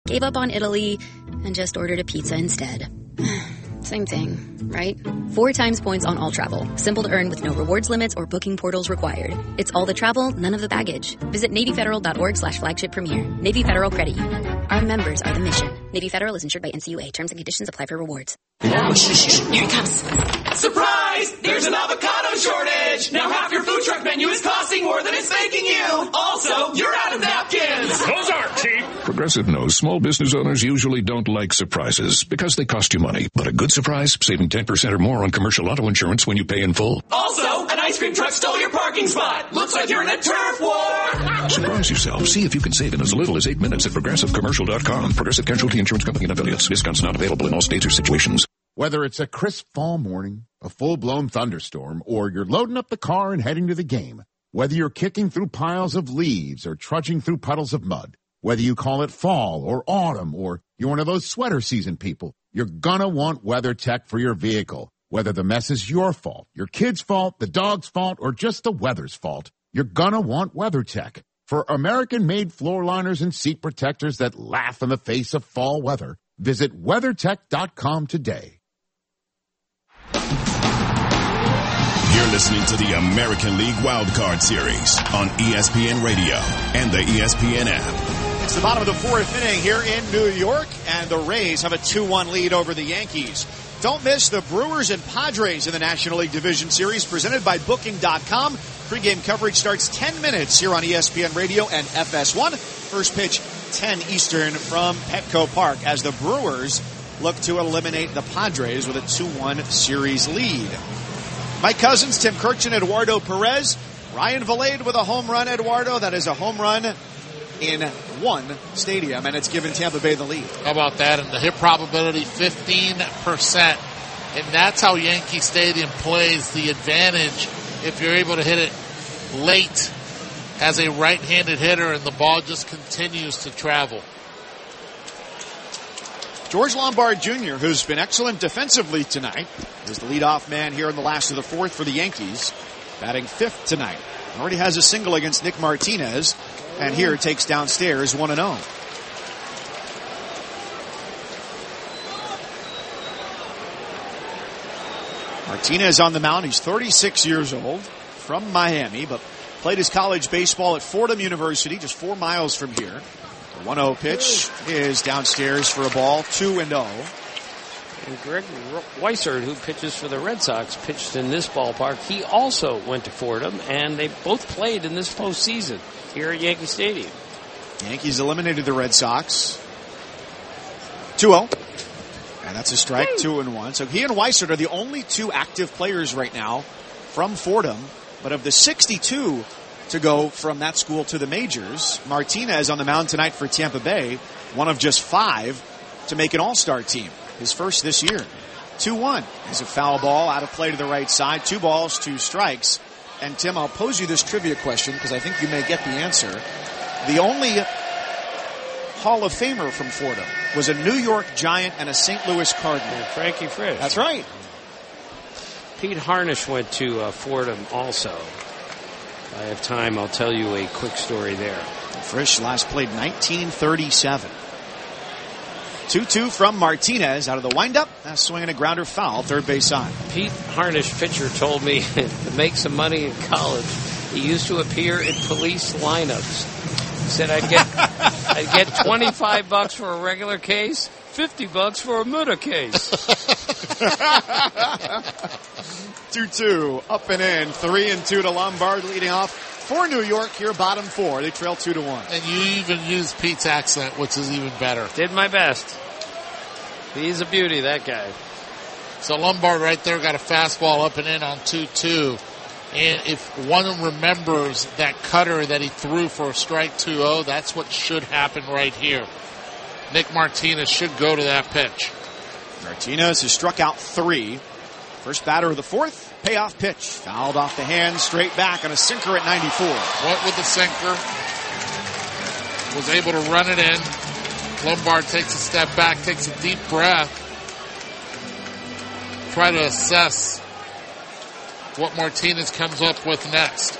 gave up on Italy, and just ordered a pizza instead. Same thing, right? 4 times points on all travel. Simple to earn with no rewards limits or booking portals required. It's all the travel, none of the baggage. Visit NavyFederal.org/flagship premier. Navy Federal Credit Union. Our members are the mission. Navy Federal is insured by NCUA. Terms and conditions apply for rewards. Here it comes. Surprise! There's an avocado shortage! Now half your food truck menu is costing more than it's making you! Also, you're out of napkins! Those aren't cheap! Progressive knows small business owners usually don't like surprises because they cost you money. But a good surprise, saving 10% or more on commercial auto insurance when you pay in full. Also, an ice cream truck stole your parking spot! Looks like you're in a turf war! Surprise yourself. See if you can save in as little as 8 minutes at ProgressiveCommercial.com. Progressive Casualty Insurance Company and Affiliates. Discounts not available in all states or situations. Whether it's a crisp fall morning, a full-blown thunderstorm, or you're loading up the car and heading to the game, whether you're kicking through piles of leaves or trudging through puddles of mud, whether you call it fall or autumn or you're one of those sweater season people, you're gonna want WeatherTech for your vehicle. Whether the mess is your fault, your kid's fault, the dog's fault, or just the weather's fault, you're gonna want WeatherTech. For American-made floor liners and seat protectors that laugh in the face of fall weather, visit WeatherTech.com today. You're listening to the American League Wildcard Series on ESPN Radio and the ESPN app. It's the bottom of the 4th inning here in New York, and the Rays have a 2-1 lead over the Yankees. Don't miss the Brewers and Padres in the National League Division Series presented by Booking.com. Pre-game coverage starts 10 minutes here on ESPN Radio and FS1. First pitch, 10 Eastern from Petco Park as the Brewers look to eliminate the Padres with a 2-1 series lead. Mike Cousins, Tim Kirchin, Eduardo Perez, Ryan Vilade with a home run, Eduardo. That is a home run in one stadium, and it's given Tampa Bay the lead. How about that? And the hit probability, 15%. And that's how Yankee Stadium plays the advantage if you're able to hit it late as a right-handed hitter and the ball just continues to travel. George Lombard Jr., who's been excellent defensively tonight, is the leadoff man here in the last of the 4th for the Yankees, batting 5th tonight. Already has a single against Nick Martinez, and here takes downstairs 1-0. Martinez on the mound. He's 36 years old, from Miami, but played his college baseball at Fordham University, just 4 miles from here. The 1-0 pitch is downstairs for a ball, 2-0. And Greg Weissert, who pitches for the Red Sox, pitched in this ballpark. He also went to Fordham, and they both played in this postseason here at Yankee Stadium. Yankees eliminated the Red Sox. 2-0. And that's a strike, 2-1. So he and Weissert are the only 2 active players right now from Fordham. But of the 62 to go from that school to the majors, Martinez on the mound tonight for Tampa Bay, one of just 5 to make an all-star team. His first this year. 2-1 is a foul ball out of play to the right side. 2 balls, 2 strikes. And Tim, I'll pose you this trivia question because I think you may get the answer. The only Hall of Famer from Fordham was a New York Giant and a St. Louis Cardinal. And Frankie Frisch. That's right. Pete Harnisch went to Fordham also. If I have time, I'll tell you a quick story there. Frisch last played 1937. 2-2 from Martinez out of the windup. That's swinging a grounder foul, third base side. Pete Harnisch, pitcher, told me to make some money in college, he used to appear in police lineups. He said I'd get $25 for a regular case, $50 for a murder case. 2-2, up and in, 3-2 to Lombard leading off for New York here, bottom 4. They trail 2-1. And you even used Pete's accent, which is even better. Did my best. He's a beauty, that guy. So Lombard right there got a fastball up and in on 2-2. And if one remembers that cutter that he threw for a strike 2-0, that's what should happen right here. Nick Martinez should go to that pitch. Martinez has struck out 3. First batter of the 4th. Payoff pitch. Fouled off the hand, straight back on a sinker at 94. Went with the sinker. Was able to run it in. Lombard takes a step back, takes a deep breath. Try to assess what Martinez comes up with next.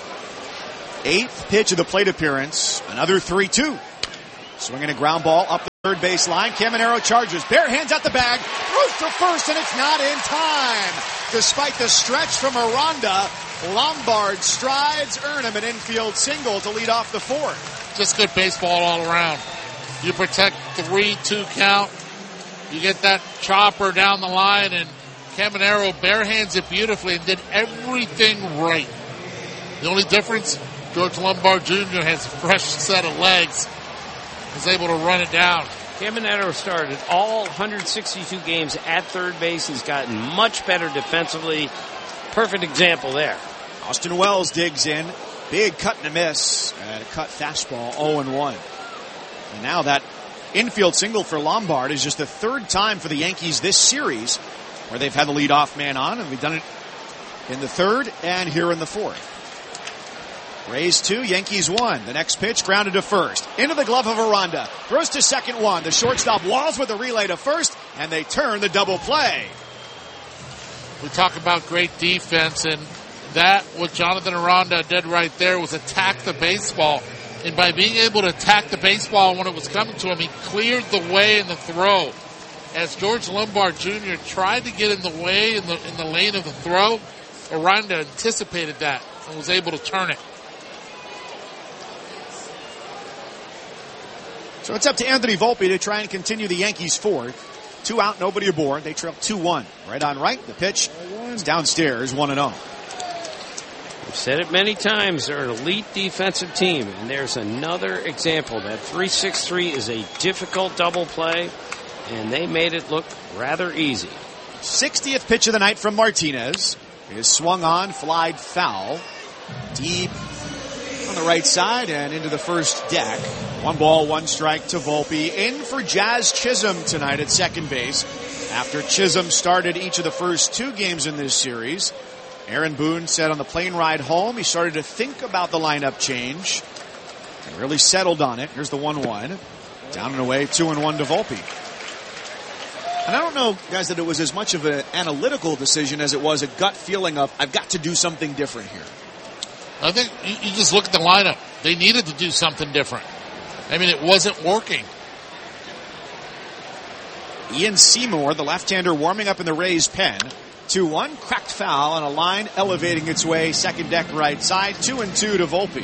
8th pitch of the plate appearance. Another 3-2. Swinging a ground ball up Third baseline, Caminero charges, bare hands at the bag, throws to first, and it's not in time. Despite the stretch from Aranda, Lombard strides, earn him an infield single to lead off the fourth. Just good baseball all around. You protect 3-2 count. You get that chopper down the line, and Caminero bare hands it beautifully and did everything right. The only difference, George Lombard Jr. has a fresh set of legs. Was able to run it down. Caminero started all 162 games at third base. He's gotten much better defensively. Perfect example there. Austin Wells digs in. Big cut and a miss. And a cut fastball, 0-1. And now that infield single for Lombard is just the third time for the Yankees this series where they've had the leadoff man on, and we've done it in the third and here in the fourth. Rays 2, Yankees 1. The next pitch grounded to first. Into the glove of Aranda. Throws to second one. The shortstop walls with a relay to first, and they turn the double play. We talk about great defense, and that, what Jonathan Aranda did right there was attack the baseball. And by being able to attack the baseball when it was coming to him, he cleared the way in the throw. As George Lombard Jr. tried to get in the way in the lane of the throw, Aranda anticipated that and was able to turn it. So it's up to Anthony Volpe to try and continue the Yankees' fourth. 2 out, nobody aboard. They trail 2-1. Right on right. The pitch is downstairs, 1-0. I've said it many times. They're an elite defensive team, and there's another example. That 3-6-3 is a difficult double play, and they made it look rather easy. 60th pitch of the night from Martinez is swung on, flied foul, deep on the right side and into the first deck. 1 ball, 1 strike to Volpe. In for Jazz Chisholm tonight at second base. After Chisholm started each of the first 2 games in this series, Aaron Boone said on the plane ride home he started to think about the lineup change and really settled on it. Here's the 1-1. Down and away, 2-1 to Volpe. And I don't know, guys, that it was as much of an analytical decision as it was a gut feeling of, I've got to do something different here. I think you just look at the lineup. They needed to do something different. I mean, it wasn't working. Ian Seymour, the left-hander, warming up in the Rays' pen. 2-1, cracked foul on a line elevating its way, second deck right side, 2-2 to Volpe.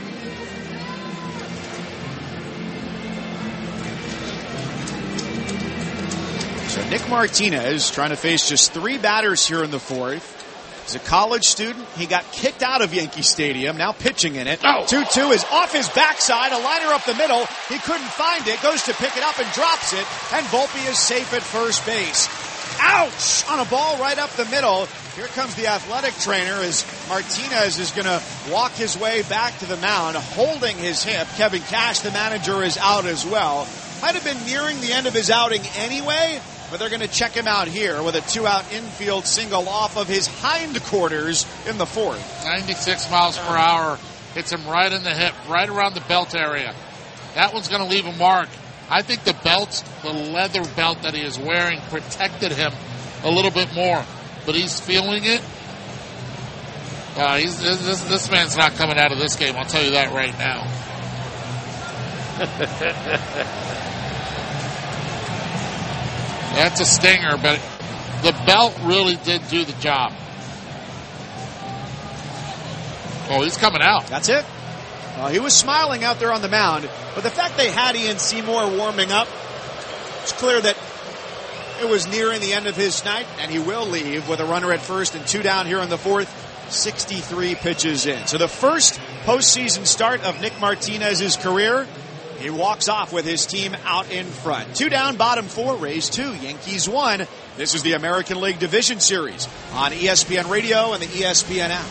So Nick Martinez trying to face just 3 batters here in the fourth. He's a college student. He got kicked out of Yankee Stadium, now pitching in it. 2-2 is off his backside, a liner up the middle. He couldn't find it, goes to pick it up and drops it, and Volpe is safe at first base. Ouch! On a ball right up the middle. Here comes the athletic trainer as Martinez is going to walk his way back to the mound, holding his hip. Kevin Cash, the manager, is out as well. Might have been nearing the end of his outing anyway, but they're going to check him out here with a 2-out infield single off of his hindquarters in the fourth. 96 miles per hour. Hits him right in the hip, right around the belt area. That one's going to leave a mark. I think the belt, the leather belt that he is wearing, protected him a little bit more. But he's feeling it. This man's not coming out of this game, I'll tell you that right now. That's a stinger, but the belt really did do the job. Oh, he's coming out. That's it. He was smiling out there on the mound, but the fact they had Ian Seymour warming up, it's clear that it was nearing the end of his night, and he will leave with a runner at first and 2 down here in the fourth, 63 pitches in. So the first postseason start of Nick Martinez's career, he walks off with his team out in front. 2 down, bottom 4, Rays 2, Yankees 1. This is the American League Division Series on ESPN Radio and the ESPN app.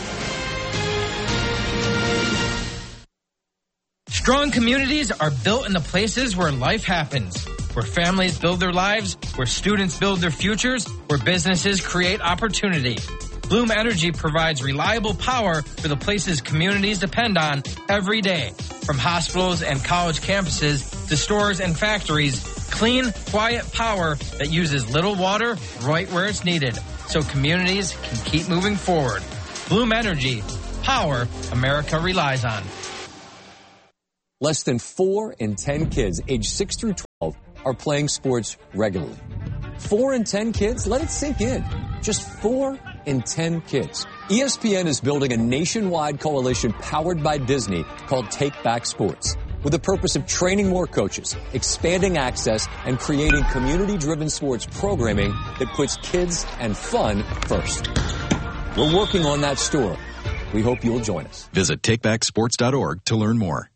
Strong communities are built in the places where life happens, where families build their lives, where students build their futures, where businesses create opportunity. Bloom Energy provides reliable power for the places communities depend on every day. From hospitals and college campuses to stores and factories, clean, quiet power that uses little water right where it's needed so communities can keep moving forward. Bloom Energy, power America relies on. less than 4 in 10 kids aged 6 through 12 are playing sports regularly. 4 in 10 kids? Let it sink in. Just 4 in 10 kids. ESPN is building a nationwide coalition powered by Disney called Take Back Sports, with the purpose of training more coaches, expanding access, and creating community-driven sports programming that puts kids and fun first. We're working on that story. We hope you'll join us. Visit takebacksports.org to learn more.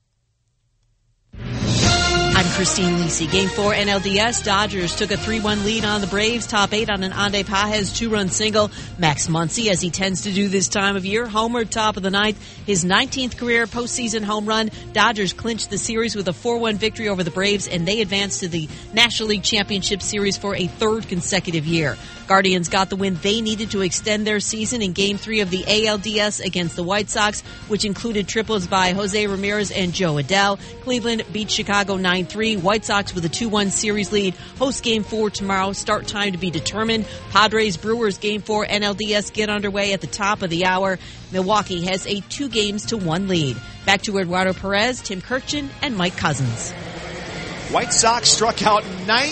I'm Christine Lisi. Game 4 NLDS. Dodgers took a 3-1 lead on the Braves. Top 8 on an Ande Pages 2-run single. Max Muncy, as he tends to do this time of year, homered top of the ninth. His 19th career postseason home run. Dodgers clinched the series with a 4-1 victory over the Braves, and they advanced to the National League Championship Series for a third consecutive year. Guardians got the win they needed to extend their season in Game 3 of the ALDS against the White Sox, which included triples by Jose Ramirez and Joe Adell. Cleveland beat Chicago 9-3. White Sox with a 2-1 series lead. Host Game 4 tomorrow. Start time to be determined. Padres Brewers Game 4 NLDS get underway at the top of the hour. Milwaukee has a 2-1 lead. Back to Eduardo Perez, Tim Kirchin, and Mike Cousins. White Sox struck out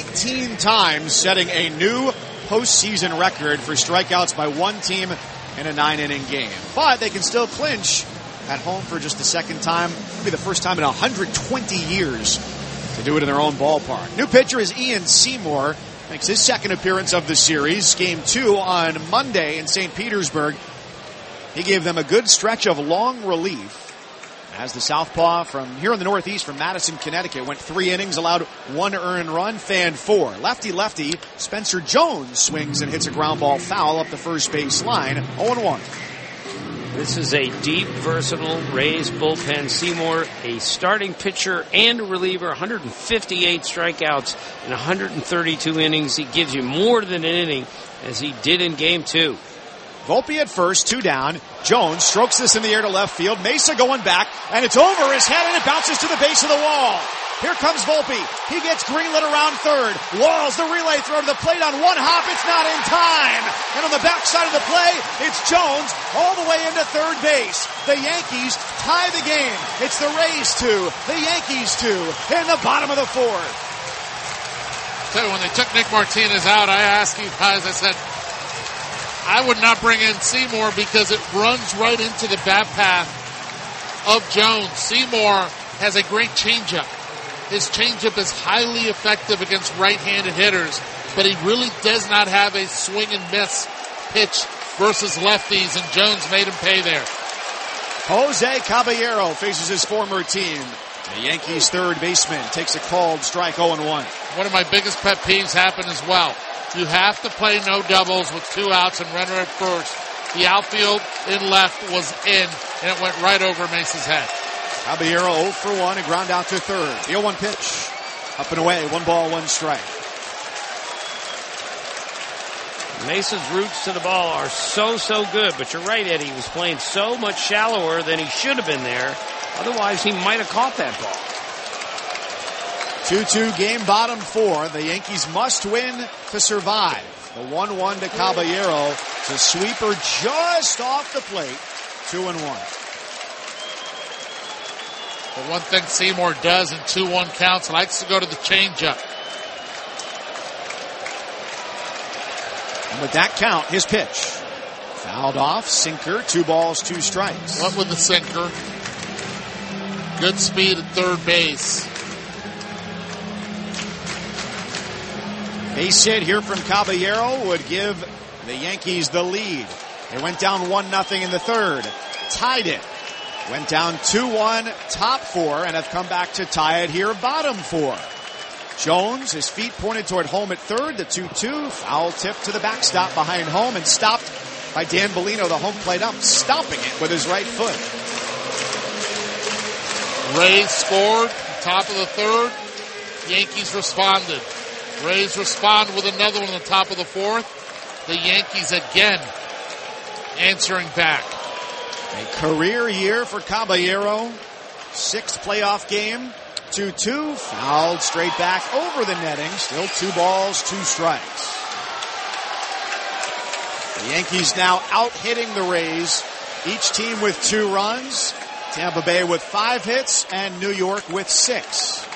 19 times, setting a new postseason record for strikeouts by one team in a 9-inning game. But they can still clinch at home for just the second time. It'll be the first time in 120 years to do it in their own ballpark. New pitcher is Ian Seymour. Makes his second appearance of the series. Game 2 on Monday in St. Petersburg. He gave them a good stretch of long relief as the southpaw from here in the Northeast, from Madison, Connecticut, went 3 innings, allowed 1 earned run, fanned 4. Lefty, Spencer Jones swings and hits a ground ball foul up the first base line, 0-1. This is a deep, versatile Rays bullpen. Seymour, a starting pitcher and a reliever, 158 strikeouts in 132 innings. He gives you more than an inning, as he did in Game 2. Volpe at first, 2 down. Jones strokes this in the air to left field. Mesa going back, and it's over his head, and it bounces to the base of the wall. Here comes Volpe. He gets greenlit around third. Walls the relay throw to the plate on one hop. It's not in time. And on the backside of the play, it's Jones all the way into third base. The Yankees tie the game. It's the Rays 2, the Yankees 2 in the bottom of the fourth. So when they took Nick Martinez out, I asked you guys, I said, I would not bring in Seymour because it runs right into the bat path of Jones. Seymour has a great changeup. His changeup is highly effective against right-handed hitters, but he really does not have a swing and miss pitch versus lefties, and Jones made him pay there. Jose Caballero faces his former team. The Yankees' third baseman takes a called strike, 0-1. One of my biggest pet peeves happened as well. You have to play no doubles with 2 outs and runner at first. The outfield in left was in, and it went right over Mesa's head. Caballero 0 for 1 and ground out to third. The 0-1 pitch. Up and away, 1 ball, 1 strike. Mesa's roots to the ball are so good, but you're right, Eddie. He was playing so much shallower than he should have been there. Otherwise, he might have caught that ball. 2-2 game, bottom 4. The Yankees must win to survive. The 1-1 to Caballero. It's a sweeper just off the plate. 2-1. The one thing Seymour does in 2-1 counts, likes to go to the changeup. And with that count, his pitch. Fouled off, sinker, 2 balls, 2 strikes. Went with the sinker. Good speed at third base. Base hit here from Caballero would give the Yankees the lead. They went down 1-0 in the third. Tied it. Went down 2-1, top 4, and have come back to tie it here, bottom 4. Jones, his feet pointed toward home at third. The 2-2, foul tip to the backstop behind home and stopped by Dan Bellino, the home plate ump, stopping it with his right foot. Rays scored, top of the third. Yankees responded. Rays respond with another one on the top of the fourth. The Yankees again answering back. A career year for Caballero. 6th playoff game. 2-2. Fouled straight back over the netting. Still 2 balls, 2 strikes. The Yankees now out hitting the Rays. Each team with 2 runs. Tampa Bay with 5 hits and New York with 6.